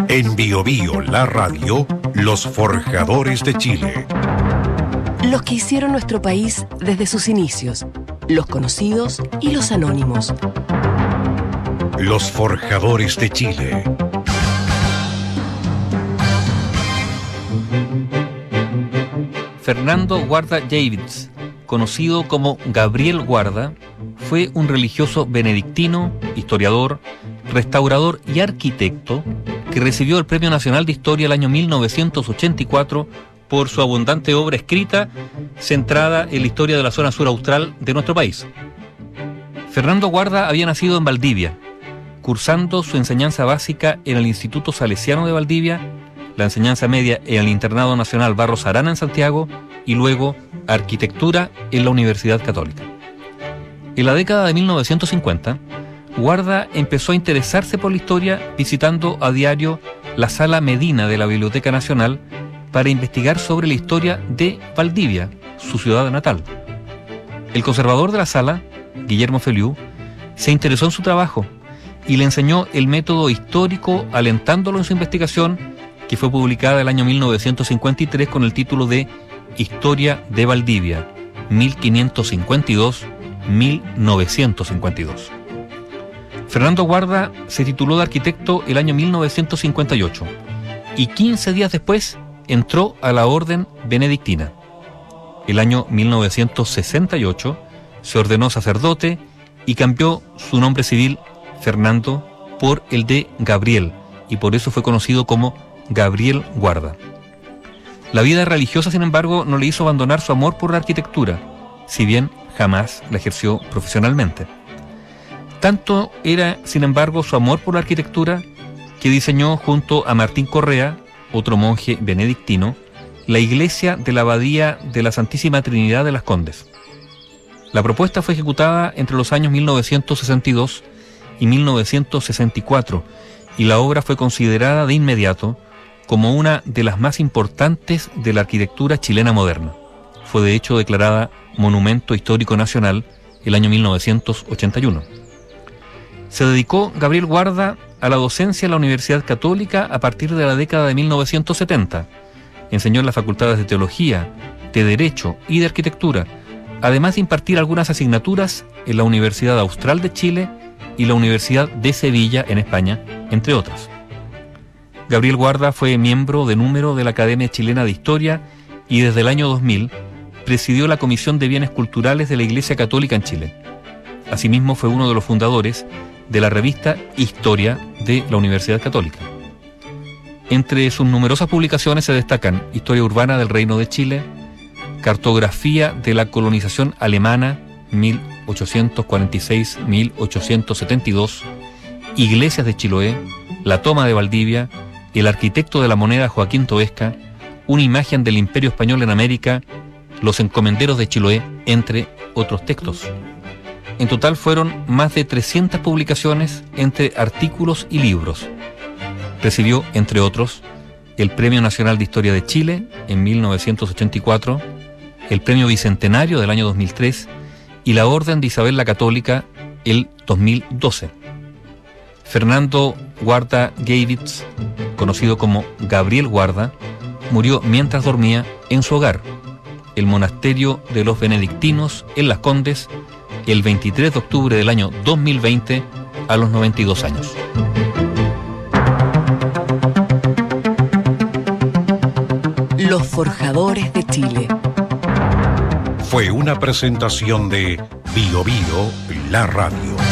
En Bio Bio, la radio, los forjadores de Chile. Los que hicieron nuestro país desde sus inicios, los conocidos y los anónimos. Los forjadores de Chile. Fernando Guarda Geiwitz, conocido como Gabriel Guarda, fue un religioso benedictino, historiador, restaurador y arquitecto que recibió el Premio Nacional de Historia el año 1984 por su abundante obra escrita centrada en la historia de la zona sur austral de nuestro país. Fernando Guarda había nacido en Valdivia, cursando su enseñanza básica en el Instituto Salesiano de Valdivia, la enseñanza media en el Internado Nacional Barros Arana en Santiago y luego arquitectura en la Universidad Católica. En la década de 1950, Guarda empezó a interesarse por la historia visitando a diario la Sala Medina de la Biblioteca Nacional para investigar sobre la historia de Valdivia, su ciudad natal. El conservador de la sala, Guillermo Feliú, se interesó en su trabajo y le enseñó el método histórico alentándolo en su investigación, que fue publicada el año 1953 con el título de Historia de Valdivia, 1552-1952. Fernando Guarda se tituló de arquitecto el año 1958 y 15 días después entró a la orden benedictina. El año 1968 se ordenó sacerdote y cambió su nombre civil, Fernando, por el de Gabriel, y por eso fue conocido como Gabriel Guarda. La vida religiosa, sin embargo, no le hizo abandonar su amor por la arquitectura, si bien jamás la ejerció profesionalmente. Tanto era, sin embargo, su amor por la arquitectura que diseñó junto a Martín Correa, otro monje benedictino, la iglesia de la Abadía de la Santísima Trinidad de las Condes. La propuesta fue ejecutada entre los años 1962 y 1964 y la obra fue considerada de inmediato como una de las más importantes de la arquitectura chilena moderna. Fue de hecho declarada Monumento Histórico Nacional el año 1981. Se dedicó Gabriel Guarda a la docencia en la Universidad Católica a partir de la década de 1970. Enseñó en las facultades de Teología, de Derecho y de Arquitectura, además de impartir algunas asignaturas en la Universidad Austral de Chile y la Universidad de Sevilla en España, entre otras. Gabriel Guarda fue miembro de número de la Academia Chilena de Historia y desde el año 2000 presidió la Comisión de Bienes Culturales de la Iglesia Católica en Chile. Asimismo fue uno de los fundadores de la revista Historia de la Universidad Católica. Entre sus numerosas publicaciones se destacan Historia Urbana del Reino de Chile, Cartografía de la Colonización Alemana 1846-1872, Iglesias de Chiloé, La Toma de Valdivia, El arquitecto de la moneda Joaquín Toesca, Una imagen del Imperio Español en América, Los encomenderos de Chiloé, entre otros textos. En total fueron más de 300 publicaciones entre artículos y libros. Recibió, entre otros, el Premio Nacional de Historia de Chile en 1984, el Premio Bicentenario del año 2003 y la Orden de Isabel la Católica el 2012. Fernando Guarda Geiwitz, conocido como Gabriel Guarda, murió mientras dormía en su hogar, el monasterio de los benedictinos en Las Condes, el 23 de octubre del año 2020 a los 92 años. Los forjadores de Chile. Fue una presentación de Bio Bio, la radio.